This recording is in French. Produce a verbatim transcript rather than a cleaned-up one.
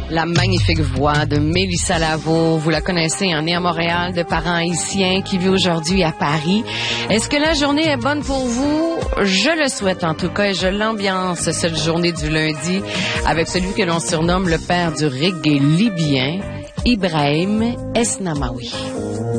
La magnifique voix de Mélissa Lavo, vous la connaissez, elle est née à Montréal, de parents haïtiens, qui vit aujourd'hui à Paris. Est-ce que la journée est bonne pour vous? Je le souhaite en tout cas, et je l'ambiance cette journée du lundi avec celui que l'on surnomme le père du reggae libyen, Ibrahim Esnamaoui.